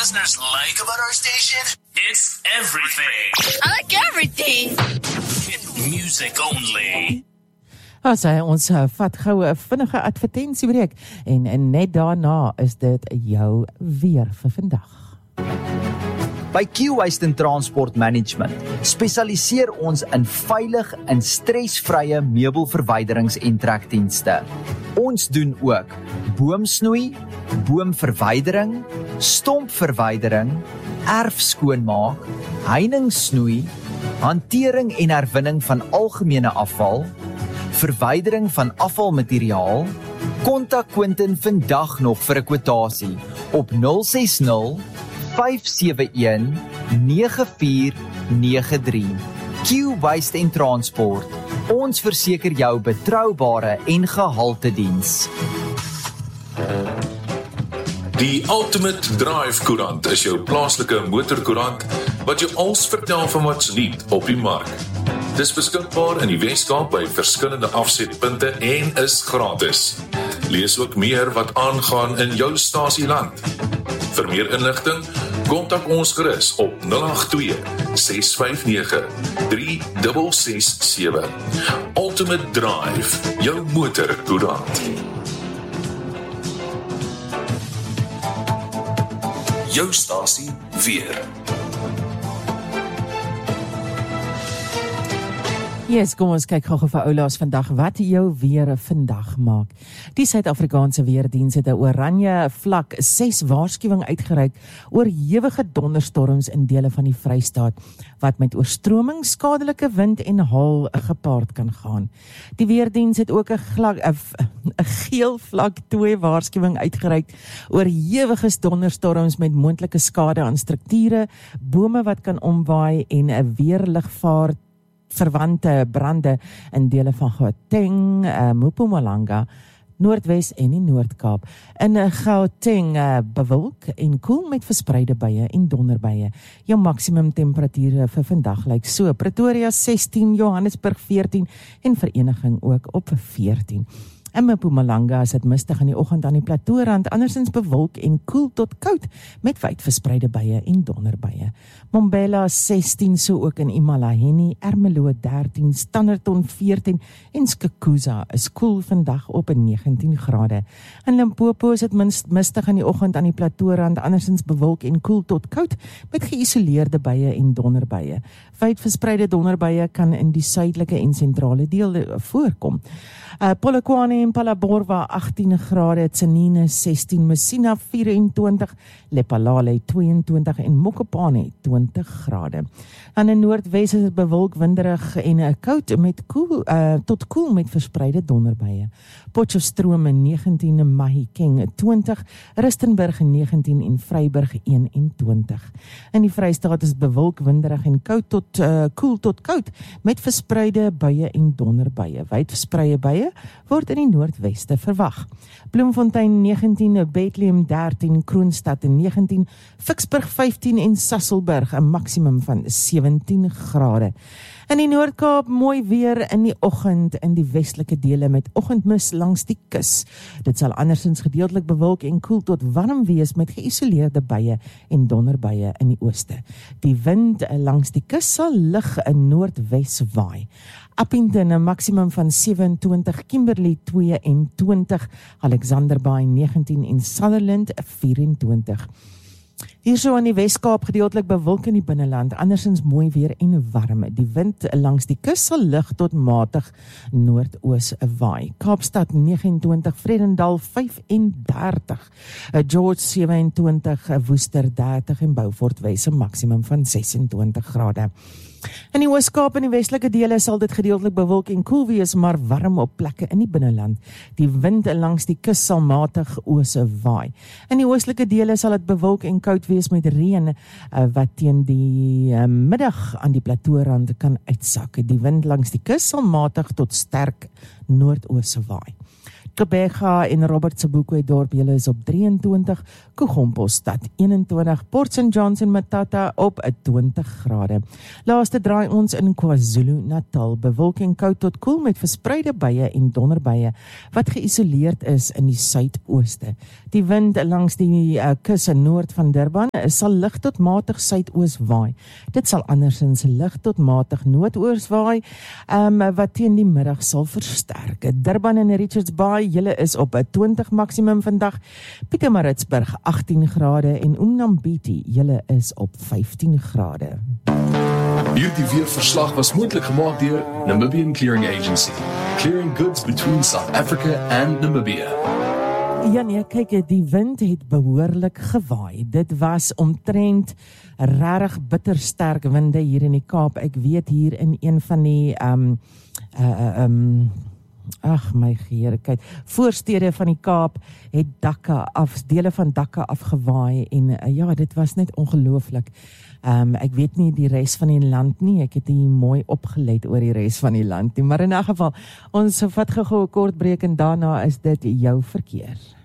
listeners like about our station? It's everything. I like everything. Hit music only. Ons vat gou 'n vinnige advertentiebreek en net daarna is dit jou weer vir vandag. By Q-Waste and Transport Management spesialiseer ons in veilig en stresvrye meubelverwyderings en trekdienste. Ons doen ook boomsnoei, boomverwydering, stompverwydering, erfskoonmaak, heiningssnoei, hantering en herwinning van algemene afval, verwydering van afvalmateriaal. Kontak Quentin vandag nog vir 'n kwotasie op 060 571 9493. Q-Waste en Transport. Ons verseker jou betroubare en gehalte diens. Die Ultimate Drive koerant is jou plaaslike motorkoerant wat jou alles vertel van wat's nuut op die mark. Dis beskikbaar in die Weskaap by verskillende afsetpunte en is gratis. Lees ook meer wat aangaan in jou stasieland. Vir meer inligting, kontak ons gerus op 082 659 3667. Ultimate Drive, jou motorkoerant. Jou stasie weer. Yes, kom ons kyk gou vir oulaas vandag wat jou weer vandag maak. Die Suid-Afrikaanse Weerdiens het 'n oranje vlak 6 waarskuwing uitgereik oor hewige donderstorms in dele van die Vrystaat wat met oorstroming, skadelike wind en haal gepaard kan gaan. Die Weerdiens het ook 'n geel vlak 2 waarskuwing uitgereik oor hewige donderstorms met moontlike skade aan strukture, bome wat kan omwaai en 'n weerligvaart verwante brande in dele van Gauteng, Mpumalanga, Noordwes en die Noord-Kaap. In Gauteng bewolk en koel met verspreide buie en donderbuie. Jou maksimum temperature vir vandag lyk so: Pretoria 16, Johannesburg 14 en Vereniging ook op 14. In Mpumalanga is dit mistig in die oggend aan die plateaurand, andersins bewolk en koel tot koud met wyd verspreide buie en donderbuie. Mbombela 16, so ook in Imalaheni, Ermelo 13, Standerton 14 en Skukuza is koel vandag op 19 grade. In Limpopo is dit mistig in die oggend aan die plateaurand, andersins bewolk en koel tot koud met geïsoleerde buie en donderbuie. Wyd verspreide donderbuie kan in die suidelike en sentrale dele voorkom. Polokwane en Palaborwa 18 grade, Tsenine 16, Messina 24, Lephalale 22 en Mokopane 20 grade. Aan die Noordwes is dit bewolk, winderig en koud met tot koel met verspreide donderbuie. Potchefstroom 19, Mahikeng 20, Rustenburg 19 en Vryburg 21. In die Vrystaat is bewolk, winderig en koud tot koel tot koud met verspreide buie en donderbuie. Wyd verspreide buie word in die noordweste verwag. Bloemfontein 19, Bethlehem 13, Kroonstad 19, Ficksburg 15 en Sasolburg 'n maksimum van 17 grade. In die Noord-Kaap mooi weer in die oggend in die westelike dele met oggendmis langs die kus. Dit sal andersins gedeeltelik bewolk en koel tot warm wees met geïsoleerde buie en donderbuie in die ooste. Die wind langs die kus sal lig in noordwes waai. Appington 'n maksimum van 27, Kimberley 22, Alexander Bay 19 en Sutherland 24. Hierso in die Weskaap gedeeltelik bewolk in die binneland, andersins mooi weer en warm. Die wind langs die kus sal lig tot matig noordoos waai. Kaapstad 29, Vredendal 35, George 27, Woester 30 en Beaufort Wes 'n maksimum van 26 grade. In die Ooskaap en die westelike dele sal dit gedeeltelik bewolk en koel wees, maar warm op plekke in die binneland. Die wind langs die kus sal matig oose waai. In die oostelike dele sal dit bewolk en koud wees met reën wat teen die middag aan die plateaurand kan uitsak. Die wind langs die kus sal matig tot sterk noordoose waai. Gqeberha en Robert Sobukwe dorp, julle is op 23, Kogompos stad 21, Port St. John's en Matata op 20 grade. Laaste draai ons in KwaZulu-Natal, bewolking koud tot koel met verspreide buie en donderbuie wat geïsoleerd is in die suidooste. Die wind langs die kus in noord van Durban sal lig tot matig suidoos waai. Dit sal andersins lig tot matig noordoos waai, wat teen die middag sal versterk. Durban en Richards Bay, julle is op 20 maksimum vandag, Pietermaritzburg 18 grade en Umnambiti, julle is op 15 grade. Hierdie weerverslag was moontlik gemaak deur Namibian Clearing Agency, clearing goods between South Africa and Namibia. Ja nee, kyk, die wind het behoorlik gewaai. Dit was omtrent regtig bittersterk winde hier in die Kaap. Ek weet hier in een van die ag my Here, kyk, voorstede van die Kaap het dele van dakke afgewaai en ja, dit was net ongelooflik. Ek weet nie die res van die land nie, ek het nie mooi opgelet oor die res van die land nie, maar in elk geval, ons vat gou 'n kort breek en daarna is dit jou verkeer.